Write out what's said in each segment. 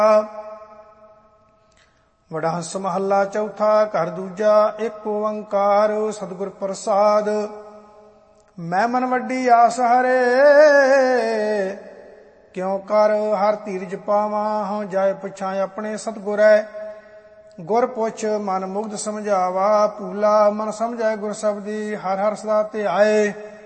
वडहंस महला चौथा। घर दूजा। एक ओंकार सतगुर प्रसाद। मैं मन वड्डी आस हरे, क्यों कर हर धीरज पावा। हूँ जाए पुछा अपने सतगुरै, गुर पुछ मन मुग्ध समझावा। भूला मन समझै गुर शब्दी, हर हर सदा ते आए।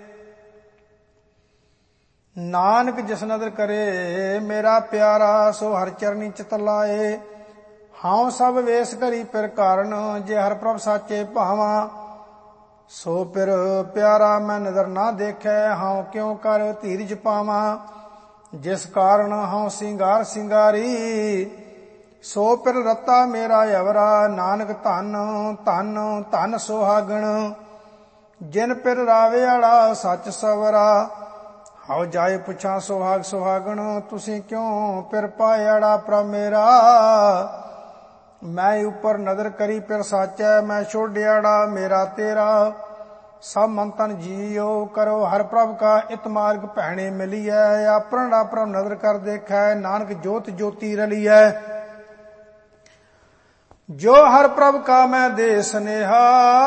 नानक जिस नदर करे मेरा प्यारा, सो हर चरनी चित लाए। हाउ सब वेश करी पिर कारण, जे हर प्रभ साचे भावा। सो पिर प्यारा मैं नदर ना देखे, हाउ क्यों कर धीरज पावा। जिस कारण हाउ सिंगार सिंगारी, सो पिर रता मेरा अवरा। नानक धन धन धन सुहागण, जिन पिर रावे आला सच सवरा। हाउ जाए पुछा सुहाग सुहागण, तुसी क्यों पिर पायाड़ा प्रभ मेरा। मैं ऊपर नदर करी पिर साचै, मैं छोड़ियाड़ा मेरा तेरा। सब मन तन जियो करो हर प्रभ का, इत मार्ग भैणे मिलियै। आपन आपन नदर कर देखै, नानक जोत ज्योति रलियै। जो हर प्रभ का मैं दे स्नेहा,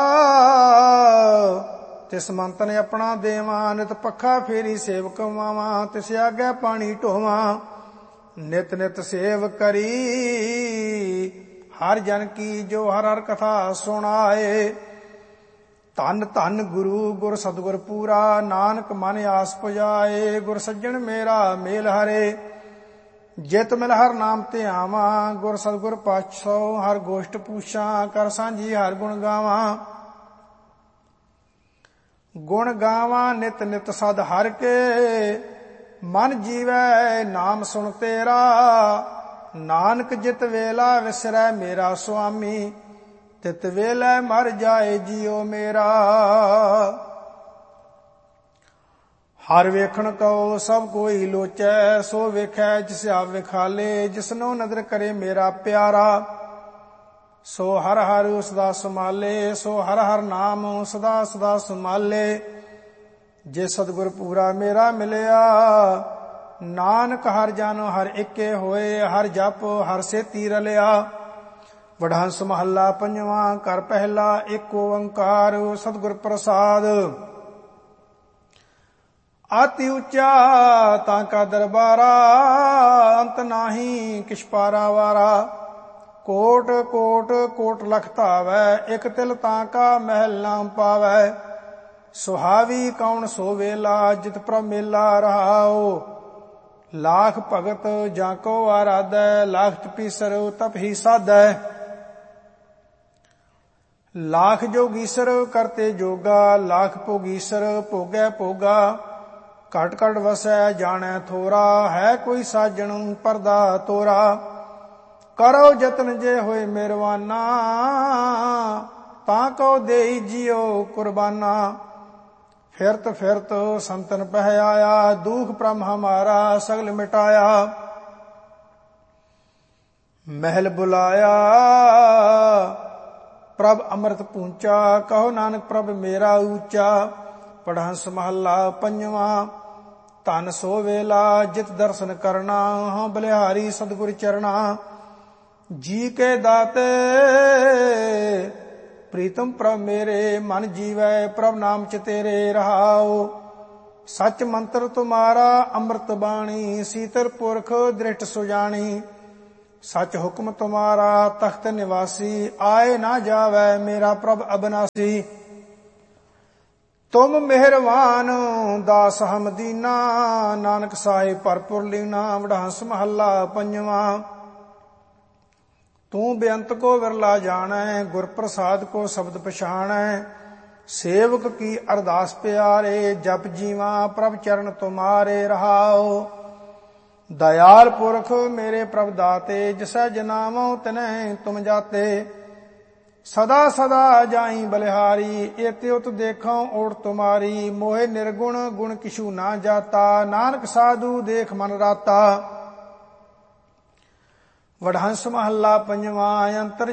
तिस मंतन अपना देवा। नित पखा फेरी सेवक मावा, तिस आगे पानी ढोवा। नित नित सेव करी हर जन की, जो हर हर कथा सुनाए। धन धन गुरु गुर सतगुर पूरा, नानक मन आस पुजाए। गुर सज्जन मेरा मेल हरे, जित मिल हर नाम ते आवा। गुर सतगुर पाछो हर गोष्ठ पूछा, कर सांझी हर गुण गावा। गुण गावा नित नित सद हर के, मन जीवै नाम सुन तेरा। नानक जित वेला विसरै मेरा स्वामी, तित वेलै मर जाए जियो मेरा। हर वेखण कहो सब कोई लोचै, सो वेखै जिस आप विखाले। जिसनो नदर करे मेरा प्यारा, सो हर हर सदा संभाले। सो हर हर नाम सदा सदा संभाले। जे सतगुर पूरा मेरा मिलिया, नानक हर जन हर इक्के होए। हर जप हर सेती रलिया। वडहंस महला पंजवा। घर पहला। एक ओंकार सतगुर प्रसाद। अति ऊंचा ताका दरबारा, अंत नाही किछ पारा वारा। कोट कोट कोट लख धावै, एक तिल ताका महल नाम पावै। सुहावी कौन सो वेला, जित प्रभ मेला रहाओ। लाख भगत जाको आराधै, लाख तपीसर तप ही साधै। लाख जोगीसर करते जोगा, लाख भोगीसर भोगै भोगा। घट घट वसै जानै थोरा, है कोई साजन परदा तोरा। करो जतन जे होए मेहरबाना, तां को देई जियो कुर्बाना। फिरत फिरत संतन पह आया, दुख प्रभ हमारा सगल मिटाया। महल बुलाया प्रभ अमृत पूंचा, कहो नानक प्रभ मेरा ऊंचा। वडहंस महला पंजवा। धन सो वेला जित दर्शन करना, हाँ बलिहारी सतगुर चरना। जी के दाते प्रीतम प्रभ मेरे, मन जीवै प्रभ नाम च तेरे रहाओ। सच मंत्र तुम्हारा अमृत बाणी, सीतर पुरख दृष्ट सुजानी। सच हुक्म तुम्हारा तख्त निवासी, आए ना जावै मेरा प्रभ अबनासी। तुम मेहरबान दास हम दीना, नानक साहिब भरपुर लीना। वडहंस महला पंजवा। तू बेअंत को विरला जानै, गुर प्रसाद को शब्द पछाणै। सेवक की अरदास प्यारे, जप जीवा प्रभ चरण तुम्हारे रहाओ। दयाल पुरख मेरे प्रभ दाते, जिसै जनामो तिनै तुम जाते। सदा सदा जाई बलिहारी, एते उत देखो ओट तुम्हारी। मोहे निर्गुण गुण किछु ना जाता, नानक साधु देख मन राता। वडहंस महला पंजवा। अंतर